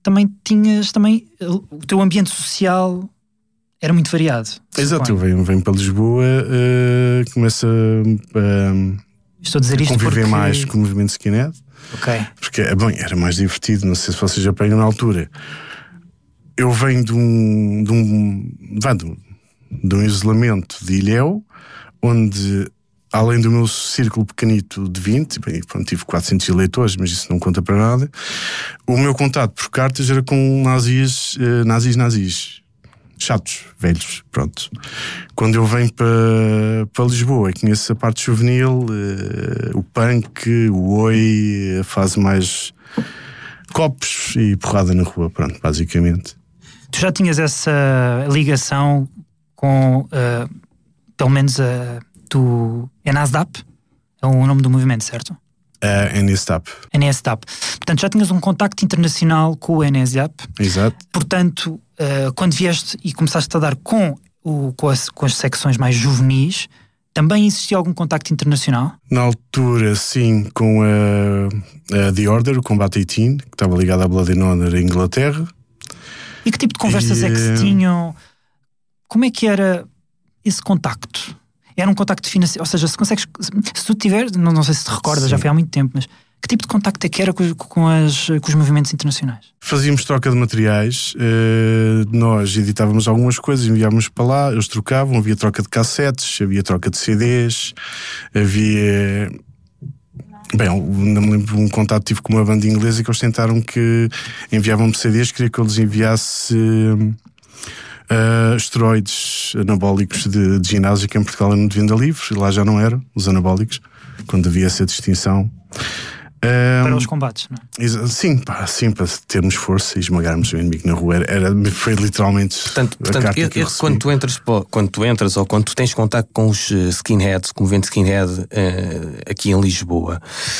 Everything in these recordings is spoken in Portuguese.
também tinhas o teu ambiente social era muito variado. Exato, eu venho para Lisboa, começo Estou a dizer isto conviver porque... mais com o movimento skinhead. Ok. Porque era mais divertido, não sei se vocês já pegam na altura. Eu venho de um isolamento de Ilhéu, onde, além do meu círculo pequenito de 20, pronto, tive 400 eleitores, mas isso não conta para nada, o meu contato por cartas era com nazis chatos, velhos, pronto. Quando eu venho para Lisboa, conheço a parte juvenil, o punk, o oi, a fase mais copos e porrada na rua, pronto, basicamente. Tu já tinhas essa ligação com, pelo menos, do NSDAP? É o nome do movimento, certo? NSDAP. NSDAP. Portanto, já tinhas um contacto internacional com o NSDAP. Exato. Portanto, quando vieste e começaste a dar com as secções mais juvenis, também existia algum contacto internacional? Na altura, sim, com a The Order, o Combat 18, que estava ligado à Bloody Honor em Inglaterra. E que tipo de conversas é que se tinham? Como é que era esse contacto? Era um contacto financeiro? Ou seja, se tu tiveres, não sei se te recordas, sim, já foi há muito tempo, mas que tipo de contacto é que era com os movimentos internacionais? Fazíamos troca de materiais, nós editávamos algumas coisas, enviávamos para lá, eles trocavam, havia troca de cassetes, havia troca de CDs, havia... Bem, não me lembro, um contato tive com uma banda inglesa que eles tentaram que enviavam-me CDs, queria que eu lhes enviasse esteroides anabólicos de ginásio, que em Portugal eram de venda livre, e lá já não eram os anabólicos, quando havia essa distinção. Para os combates, não é? Sim, para termos força e esmagarmos o inimigo na rua. Foi literalmente portanto, a carta que eu recebi. Quando tu entras ou quando tu tens contato com os skinheads, com o movimento skinhead aqui em Lisboa,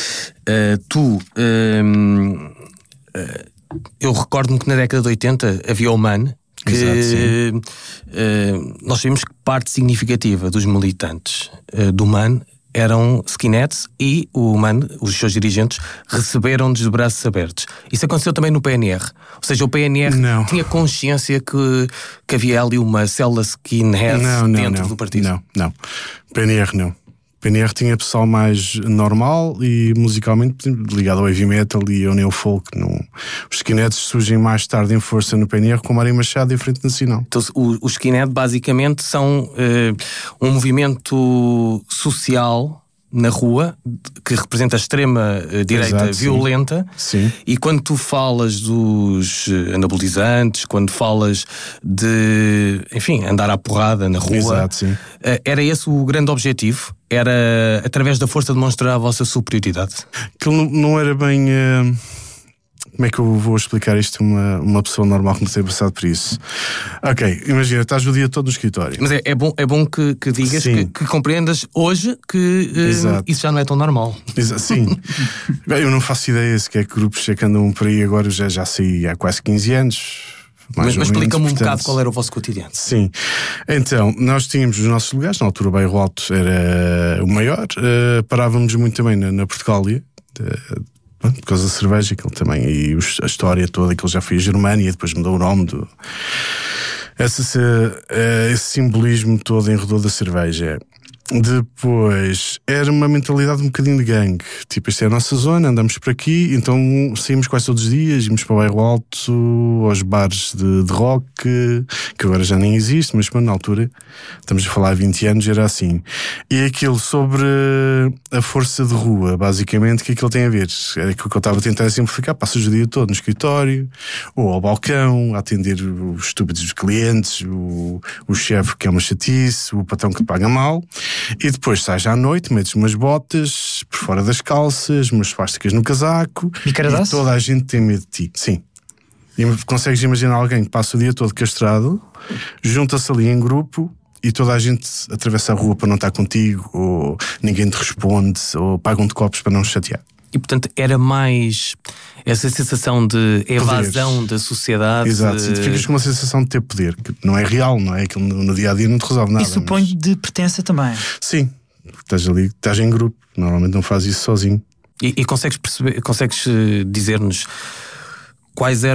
eu recordo-me que na década de 80 havia o MAN, que exato, nós sabemos que parte significativa dos militantes do MAN eram skinheads e o MAN, os seus dirigentes, receberam-nos de braços abertos. Isso aconteceu também no PNR. Ou seja, o PNR tinha consciência que havia ali uma célula skinhead dentro do partido. Não. PNR não. PNR tinha pessoal mais normal e musicalmente ligado ao heavy metal e ao neofolk. Os skinheads surgem mais tarde em força no PNR com Mário Machado e a Frente Nacional. Então, os skinheads basicamente são um movimento social na rua que representa a extrema-direita violenta. Sim. E quando tu falas dos anabolizantes, quando falas de, enfim, andar à porrada na rua, exato, sim, era esse o grande objetivo? Era através da força demonstrar a vossa superioridade? Que não era bem... Como é que eu vou explicar isto a uma pessoa normal que não tenha passado por isso? Ok, imagina, estás o dia todo no escritório. Mas é bom que digas, que compreendas hoje que isso já não é tão normal. Sim. Bem, eu não faço ideia sequer que grupos é que andam por aí agora, eu já saí há quase 15 anos. Mas explica-me um bocado qual era o vosso cotidiano. Sim. Então, nós tínhamos os nossos lugares, na altura o Bairro Alto era o maior, parávamos muito também na Portugália, por causa da cerveja, aquilo também, e a história toda, que ele já foi a Germânia, depois mudou o nome esse simbolismo todo em redor da cerveja. Depois era uma mentalidade um bocadinho de gangue, tipo, esta é a nossa zona, andamos por aqui, então saímos quase todos os dias, íamos para o Bairro Alto, aos bares de rock, que agora já nem existe, mas na altura, estamos a falar há 20 anos, era assim. E aquilo sobre a força de rua, basicamente, o que aquilo tem a ver? Era aquilo que eu estava a tentar simplificar. Passas o dia todo no escritório, ou ao balcão, a atender os estúpidos dos clientes, o chefe que é uma chatice, o patrão que paga mal. E depois sais à noite, metes umas botas por fora das calças, umas suásticas no casaco, e toda a gente tem medo de ti. Sim. E consegues imaginar alguém que passa o dia todo castrado, junta-se ali em grupo e toda a gente atravessa a rua para não estar contigo, ou ninguém te responde, ou pagam-te copos para não te chatear. E portanto era mais essa sensação de evasão da sociedade. Exato, e ficas com uma sensação de ter poder, que não é real, não é? Aquilo no dia-a-dia não te resolve nada. E suponho de pertença também. Sim, estás ali, estás em grupo, normalmente não fazes isso sozinho. E consegues dizer-nos quais eram